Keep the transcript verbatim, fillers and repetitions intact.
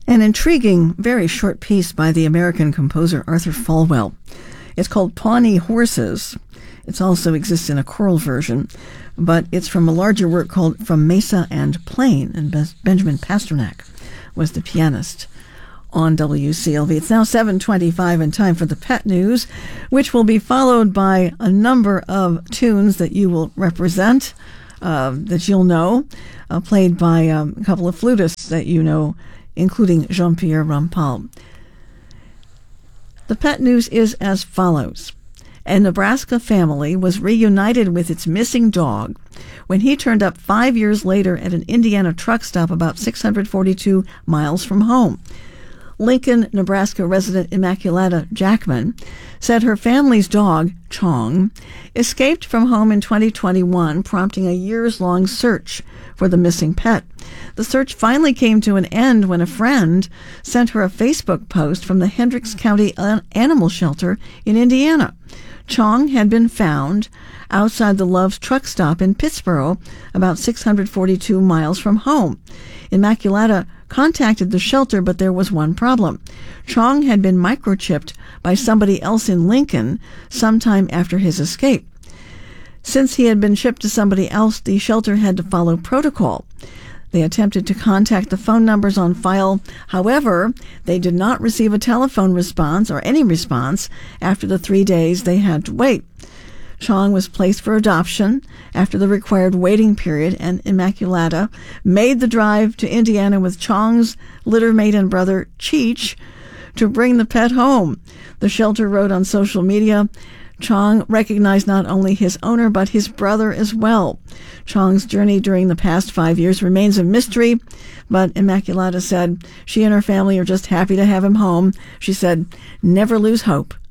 An intriguing, very short piece by the American composer Arthur Falwell. It's called Pawnee Horses. It also exists in a choral version, but it's from a larger work called From Mesa and Plain, and Benjamin Pasternak was the pianist on W C L V. It's now seven twenty-five and time for the Pet News, which will be followed by a number of tunes that you will represent, uh, that you'll know, uh, played by um, a couple of flutists that you know, including Jean-Pierre Rampal. The Pet News is as follows. A Nebraska family was reunited with its missing dog when he turned up five years later at an Indiana truck stop about six hundred forty-two miles from home. Lincoln, Nebraska resident Immaculata Jackman said her family's dog, Chong, escaped from home in twenty twenty-one, prompting a years-long search for the missing pet. The search finally came to an end when a friend sent her a Facebook post from the Hendricks County Animal Shelter in Indiana. Chong had been found outside the Love's truck stop in Pittsboro, about six hundred forty-two miles from home. Immaculata contacted the shelter, but there was one problem. Chong had been microchipped by somebody else in Lincoln sometime after his escape. Since he had been shipped to somebody else, the shelter had to follow protocol. They attempted to contact the phone numbers on file. However, they did not receive a telephone response or any response after the three days they had to wait. Chong was placed for adoption after the required waiting period, and Immaculata made the drive to Indiana with Chong's littermate and brother, Cheech, to bring the pet home. The shelter wrote on social media, Chong recognized not only his owner, but his brother as well. Chong's journey during the past five years remains a mystery, but Immaculata said she and her family are just happy to have him home. She said, never lose hope.